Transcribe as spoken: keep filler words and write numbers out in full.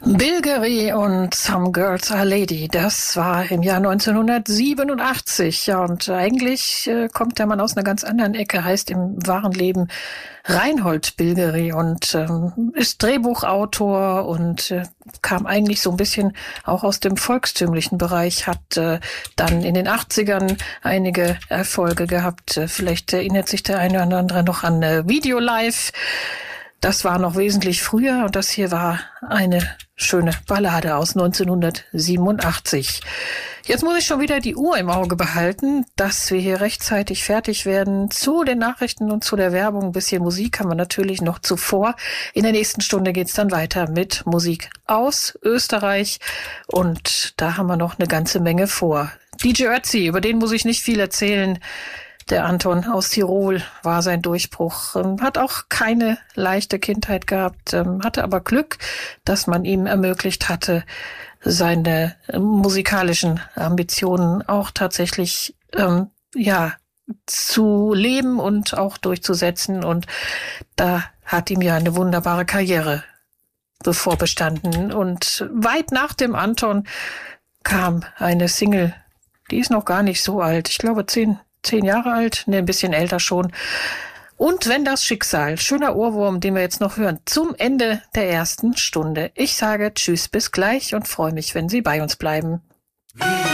Bilgeri und Some Girls Are Lady, das war im Jahr neunzehnhundertsiebenundachtzig. Ja, und eigentlich äh, kommt der Mann aus einer ganz anderen Ecke, heißt im wahren Leben Reinhold Bilgeri und ähm, ist Drehbuchautor und äh, kam eigentlich so ein bisschen auch aus dem volkstümlichen Bereich, hat äh, dann in den achtzigern einige Erfolge gehabt. Äh, vielleicht erinnert sich der eine oder andere noch an äh, Video Live. Das war noch wesentlich früher und das hier war eine schöne Ballade aus neunzehnhundertsiebenundachtzig. Jetzt muss ich schon wieder die Uhr im Auge behalten, dass wir hier rechtzeitig fertig werden. Zu den Nachrichten und zu der Werbung ein bisschen Musik haben wir natürlich noch zuvor. In der nächsten Stunde geht's dann weiter mit Musik aus Österreich und da haben wir noch eine ganze Menge vor. D J Ötzi, über den muss ich nicht viel erzählen. Der Anton aus Tirol war sein Durchbruch, hat auch keine leichte Kindheit gehabt, hatte aber Glück, dass man ihm ermöglicht hatte, seine musikalischen Ambitionen auch tatsächlich ähm, ja zu leben und auch durchzusetzen. Und da hat ihm ja eine wunderbare Karriere bevorbestanden. Und weit nach dem Anton kam eine Single, die ist noch gar nicht so alt, ich glaube zehn Zehn Jahre alt, ne, ein bisschen älter schon. Und wenn das Schicksal, schöner Ohrwurm, den wir jetzt noch hören, zum Ende der ersten Stunde. Ich sage Tschüss, bis gleich und freue mich, wenn Sie bei uns bleiben.